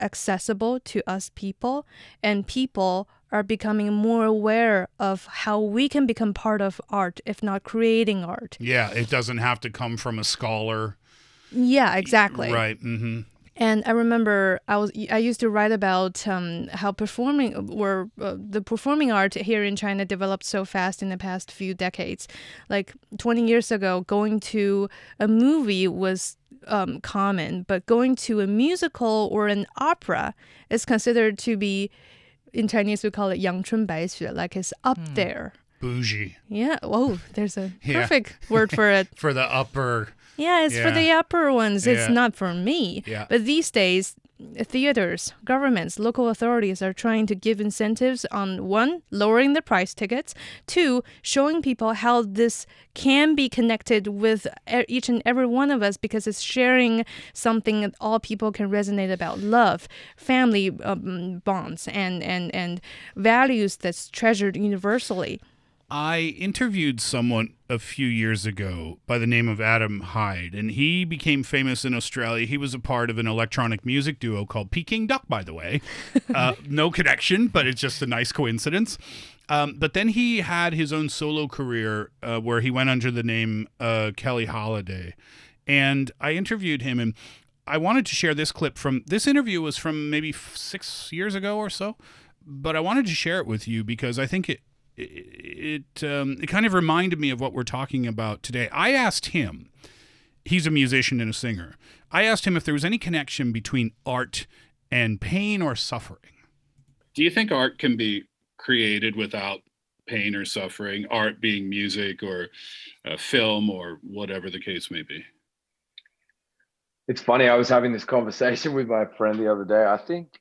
accessible to us people, and people are becoming more aware of how we can become part of art, if not creating art. Yeah, it doesn't have to come from a scholar. Yeah, exactly. Right. Mm-hmm. And I remember I used to write about how the performing art here in China developed so fast in the past few decades. Like 20 years ago, going to a movie was common, but going to a musical or an opera is considered to be, in Chinese we call it 阳春白雪, like it's up there. Bougie. Yeah. Oh, there's a perfect word for it. For the upper. Yeah, it's for the upper ones. It's not for me. Yeah. But these days, theaters, governments, local authorities are trying to give incentives on, one, lowering the price tickets, two, showing people how this can be connected with each and every one of us because it's sharing something that all people can resonate about: love, family bonds, and values that's treasured universally. I interviewed someone a few years ago by the name of Adam Hyde, and he became famous in Australia. He was a part of an electronic music duo called Peking Duck, by the way. No connection, but it's just a nice coincidence. But then he had his own solo career where he went under the name Kelly Holiday. And I interviewed him, and I wanted to share this clip from this interview was from maybe 6 years ago or so. But I wanted to share it with you because I think it kind of reminded me of what we're talking about today. I asked him, he's a musician and a singer. I asked him if there was any connection between art and pain or suffering. Do you think art can be created without pain or suffering? Art being music or film or whatever the case may be. It's funny. I was having this conversation with my friend the other day.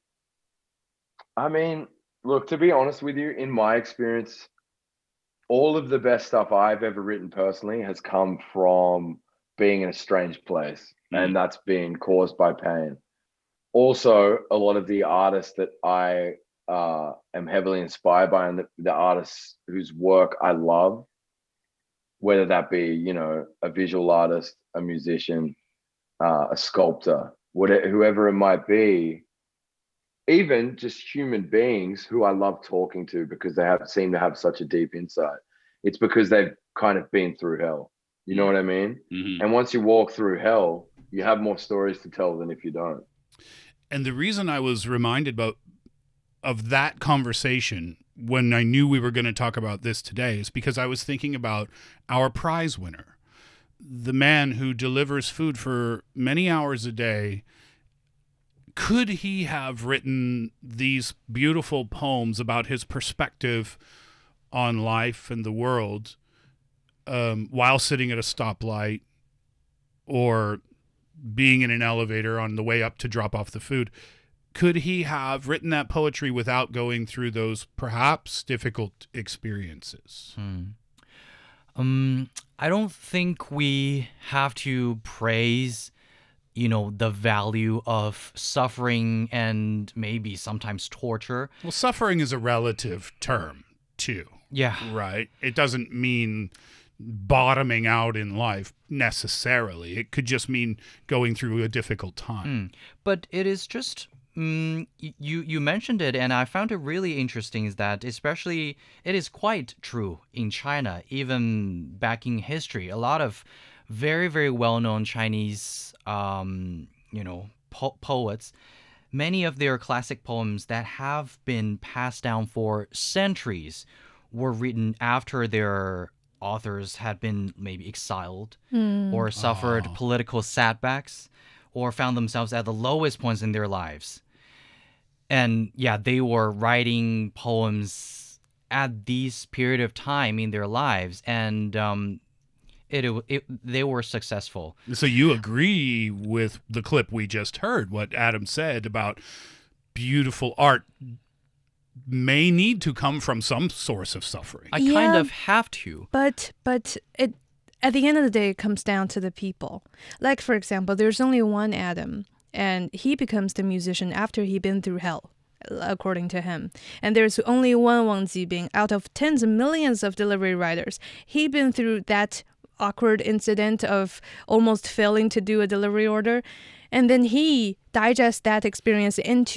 Look, to be honest with you, in my experience, all of the best stuff I've ever written personally has come from being in a strange place, and that's been caused by pain. Also, a lot of the artists that I am heavily inspired by, and the artists whose work I love, whether that be, a visual artist, a musician, a sculptor, whoever it might be, even just human beings who I love talking to because they seem to have such a deep insight. It's because they've kind of been through hell. You know what I mean? Mm-hmm. And once you walk through hell, you have more stories to tell than if you don't. And the reason I was reminded of that conversation when I knew we were going to talk about this today is because I was thinking about our prize winner, the man who delivers food for many hours a day. Could he have written these beautiful poems about his perspective on life and the world while sitting at a stoplight or being in an elevator on the way up to drop off the food? Could he have written that poetry without going through those perhaps difficult experiences? I don't think we have to praise the value of suffering and maybe sometimes torture. Well, suffering is a relative term, too. Yeah. Right? It doesn't mean bottoming out in life necessarily. It could just mean going through a difficult time. But it is just... you mentioned it, and I found it really interesting is that especially it is quite true in China, even back in history. A lot of very, very well-known Chinese, poets, many of their classic poems that have been passed down for centuries were written after their authors had been maybe exiled or suffered political setbacks or found themselves at the lowest points in their lives. And yeah, they were writing poems at this period of time in their lives, and they were successful. So you agree with the clip we just heard, what Adam said about beautiful art may need to come from some source of suffering. I kind of have to. But it at the end of the day, it comes down to the people. Like, for example, there's only one Adam, and he becomes the musician after he'd been through hell, according to him. And there's only one Wang Jibing out of tens of millions of delivery riders. He'd been through that awkward incident of almost failing to do a delivery order, and then he digests that experience into